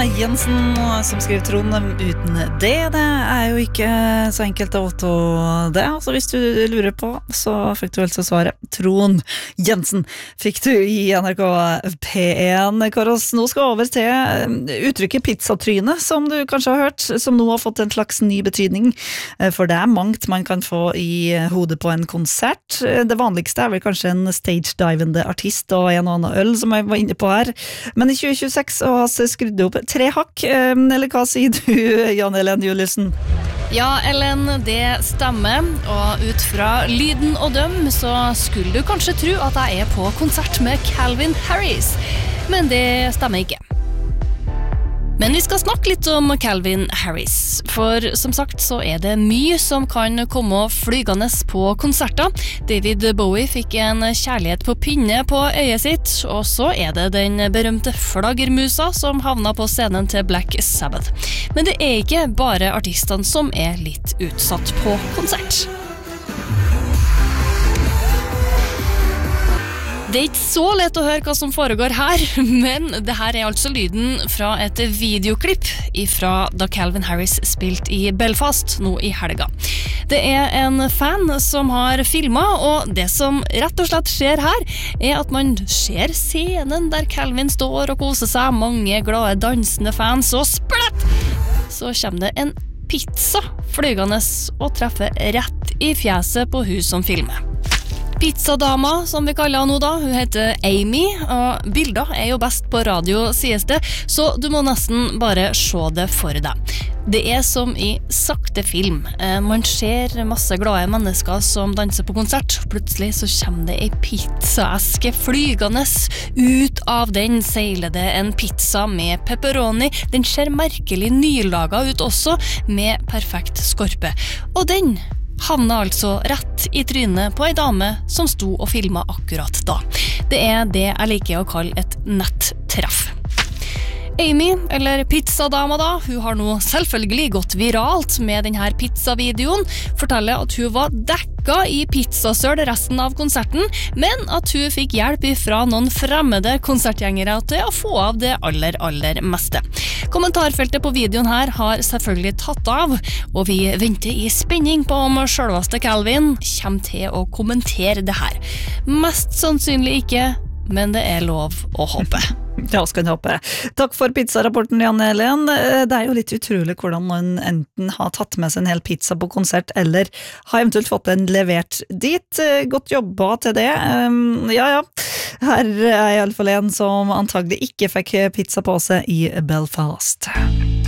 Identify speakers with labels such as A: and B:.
A: Jensen som skriver Trond uten det jo ikke så enkelt å vite det. Så hvis du lurer på, så fikk du vel så svaret. Trond Jensen fikk du i NRK P1. Karos, nå skal vi over til uttrykket pizzatryne, som du kanskje har hørt, som nå har fått en slags ny betydning. For det mangt man kan få i hodet på en konsert. Det vanligste vel kanskje en stage-divende artist og en og annen øl, som jeg var inne på her. Men i 2026 så har vi skrudd opp 3 hakk, eller hva sier du, Jan Elen Juliussen?
B: Ja, Ellen, det stemmer, og ut fra lyden og døm så skulle du kanskje tro at jeg på konsert med Calvin Harris, men det stemmer ikke. Men vi skal snakke litt om Calvin Harris, for som sagt så det mye som kan komme flygende på konserter. David Bowie fikk en kjærlighet på pinne på øyet sitt, og så det den berømte flaggermusa som havna på scenen til Black Sabbath. Men det ikke bare artistene som litt utsatt på konsert. Det ikke så lett å høre hva som foregår her, men det her altså lyden fra et videoklipp fra da Calvin Harris spilte i Belfast nå i helga. Det en fan som har filmet, og det som rett og slett skjer her, at man ser scenen der Calvin står og koser seg, mange glade dansende fans, og splatt! Så kommer det en pizza flygende og treffer rett i fjeset på hun som filmer. Pizzadama, som vi kaller henne nå da, hun heter Amy, og bilder jo best på radio, sies det, så du må nesten bare se det for deg. Det som i sakte film. Man ser masse glade mennesker som danser på konsert. Plutselig så kommer det en pizzaeske flygende. Ut av den seiler det en pizza med pepperoni. Den ser merkelig nylaget ut også, med perfekt skorpe. Og den havna altså rett i trynet på en dame som sto og filmet akkurat da. Det det jeg liker å kalle et nettreff. Amy, eller pizzadama da, hun har nå selvfølgelig gått viralt med denne pizzavideoen, forteller at hun var dekka i pizzasøl resten av konserten, men at hun fikk hjelp fra noen fremmede konsertgjengere til å få av det aller meste. Kommentarfeltet på videoen her har selvfølgelig tatt av, og vi venter i spenning på om selveste Calvin kommer til å kommentere det her. Mest sannsynlig ikke, men det lov å håpe.
A: Ja, skal vi håpe. Takk for pizzarapporten, Jan Elen. Det jo litt utrolig hvordan man enten har tatt med seg en hel pizza på konsert, eller har eventuelt fått den levert dit. Godt jobba til det. Ja. Her I alle fall en som antagelig ikke fikk pizza på seg i Belfast.